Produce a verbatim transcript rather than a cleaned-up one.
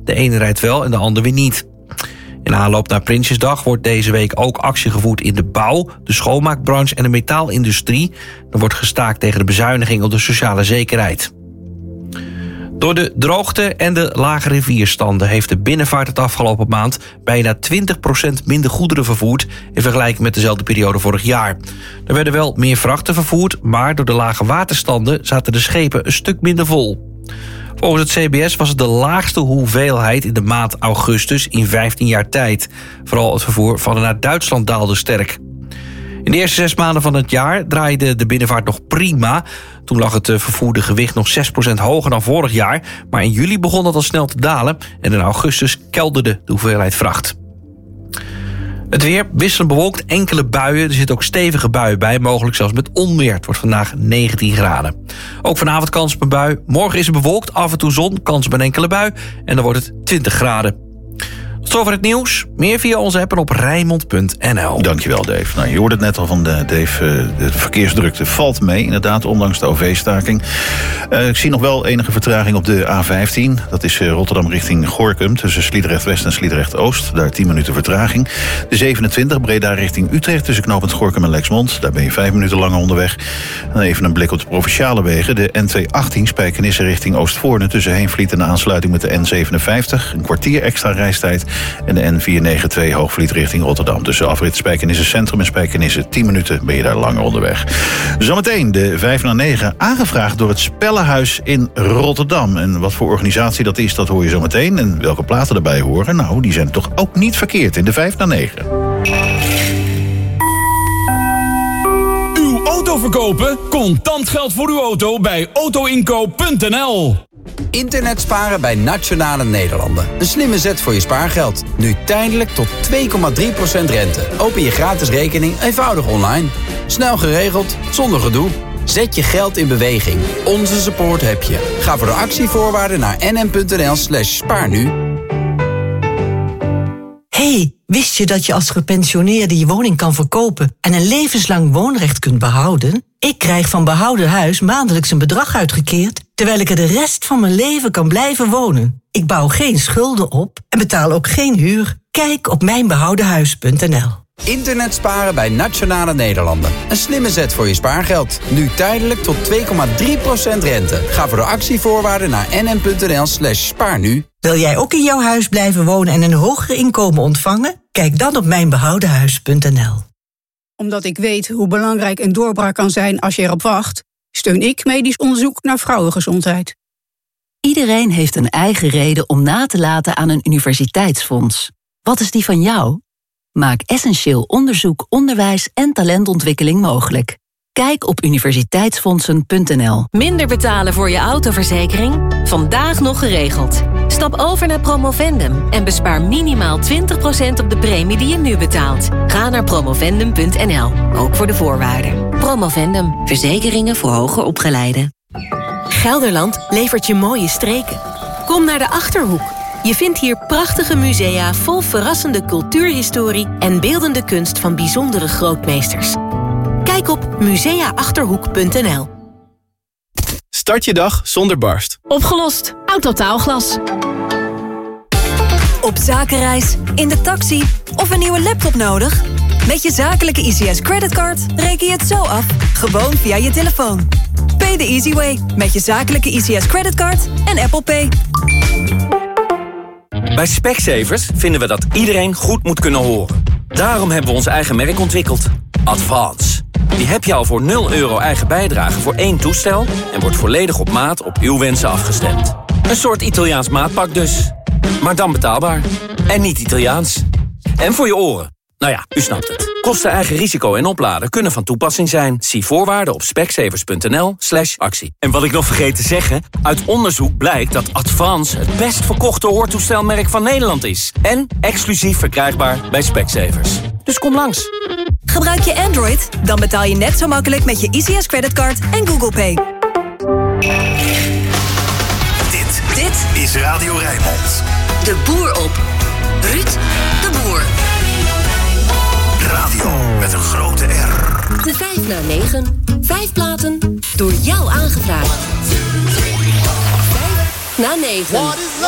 De ene rijdt wel en de ander weer niet. In aanloop naar Prinsjesdag wordt deze week ook actie gevoerd in de bouw, de schoonmaakbranche en de metaalindustrie. Er wordt gestaakt tegen de bezuiniging op de sociale zekerheid. Door de droogte en de lage rivierstanden heeft de binnenvaart het afgelopen maand bijna twintig procent minder goederen vervoerd in vergelijking met dezelfde periode vorig jaar. Er werden wel meer vrachten vervoerd, maar door de lage waterstanden zaten de schepen een stuk minder vol. Volgens het C B S was het de laagste hoeveelheid in de maand augustus in vijftien jaar tijd. Vooral het vervoer van en naar Duitsland daalde sterk. In de eerste zes maanden van het jaar draaide de binnenvaart nog prima. Toen lag het vervoerde gewicht nog zes procent hoger dan vorig jaar. Maar in juli begon dat al snel te dalen en in augustus kelderde de hoeveelheid vracht. Het weer wisselend bewolkt, enkele buien. Er zitten ook stevige buien bij, mogelijk zelfs met onweer. Het wordt vandaag negentien graden. Ook vanavond kans op een bui. Morgen is het bewolkt, af en toe zon, kans op een enkele bui. En dan wordt het twintig graden. Tot zover het nieuws. Meer via onze app en op Rijnmond punt n l. Dankjewel, Dave. Nou, je hoorde het net al van de, Dave. De verkeersdrukte valt mee, inderdaad, ondanks de O V-staking. Uh, ik zie nog wel enige vertraging op de A vijftien. Dat is uh, Rotterdam richting Gorinchem, tussen Sliedrecht-West en Sliedrecht-Oost. Daar tien minuten vertraging. De zevenentwintig, Breda richting Utrecht, tussen knooppunt Gorinchem en Lexmond. Daar ben je vijf minuten langer onderweg. Dan even een blik op de provinciale wegen. De N tweehonderdachttien, Spijkenisse richting Oostvoorne, tussen Heenvliet en de aansluiting met de N zevenenvijftig. Een kwartier extra reistijd. En de N vierhonderdnegenennegentig Hoogvliet richting Rotterdam. Tussen afrit Spijkenisse Centrum en Spijkenisse tien minuten ben je daar langer onderweg. Zometeen de vijf na negen, aangevraagd door het Spellenhuis in Rotterdam. En wat voor organisatie dat is, dat hoor je zometeen. En welke platen erbij horen, nou, die zijn toch ook niet verkeerd in de vijf na negen. Uw auto verkopen? Contant geld voor uw auto bij autoinkoop punt n l. Internet sparen bij Nationale Nederlanden. Een slimme zet voor je spaargeld. Nu tijdelijk tot twee komma drie procent rente. Open je gratis rekening eenvoudig online. Snel geregeld, zonder gedoe. Zet je geld in beweging. Onze support heb je. Ga voor de actievoorwaarden naar n n punt n l slash spaar nu. Hey, wist je dat je als gepensioneerde je woning kan verkopen en een levenslang woonrecht kunt behouden? Ik krijg van Behouden Huis maandelijks een bedrag uitgekeerd, terwijl ik er de rest van mijn leven kan blijven wonen. Ik bouw geen schulden op en betaal ook geen huur. Kijk op mijn behouden huis punt n l. Internet sparen bij Nationale Nederlanden. Een slimme zet voor je spaargeld. Nu tijdelijk tot twee komma drie procent rente. Ga voor de actievoorwaarden naar n n punt n l slash spaar nu. Wil jij ook in jouw huis blijven wonen en een hoger inkomen ontvangen? Kijk dan op mijn behouden huis punt n l. Omdat ik weet hoe belangrijk een doorbraak kan zijn als je erop wacht, steun ik medisch onderzoek naar vrouwengezondheid. Iedereen heeft een eigen reden om na te laten aan een universiteitsfonds. Wat is die van jou? Maak essentieel onderzoek, onderwijs en talentontwikkeling mogelijk. Kijk op universiteitsfondsen punt n l. Minder betalen voor je autoverzekering? Vandaag nog geregeld. Stap over naar Promovendum en bespaar minimaal twintig procent op de premie die je nu betaalt. Ga naar promovendum punt n l, ook voor de voorwaarden. Promovendum, verzekeringen voor hoger opgeleiden. Gelderland levert je mooie streken. Kom naar de Achterhoek. Je vindt hier prachtige musea vol verrassende cultuurhistorie en beeldende kunst van bijzondere grootmeesters. Kijk op musea achterhoek punt n l. Start je dag zonder barst. Opgelost. Autotaalglas. Op zakenreis, in de taxi of een nieuwe laptop nodig? Met je zakelijke I C S creditcard reken je het zo af, gewoon via je telefoon. Pay the easy way met je zakelijke I C S creditcard en Apple Pay. Bij Specsavers vinden we dat iedereen goed moet kunnen horen. Daarom hebben we ons eigen merk ontwikkeld. Advance. Die heb je al voor nul euro eigen bijdrage voor één toestel en wordt volledig op maat op uw wensen afgestemd. Een soort Italiaans maatpak dus. Maar dan betaalbaar. En niet Italiaans. En voor je oren. Nou ja, u snapt het. Kosten, eigen risico en opladen kunnen van toepassing zijn. Zie voorwaarden op specsavers punt n l slash actie. En wat ik nog vergeet te zeggen, uit onderzoek blijkt dat Advance het best verkochte hoortoestelmerk van Nederland is. En exclusief verkrijgbaar bij Specsavers. Dus kom langs. Gebruik je Android? Dan betaal je net zo makkelijk met je I C S creditcard en Google Pay. Dit, dit is Radio Rijnmond. De boer op. Ruud de Boer. Radio met een grote R. De vijf na negen. Vijf platen door jou aangevraagd. Vijf na negen.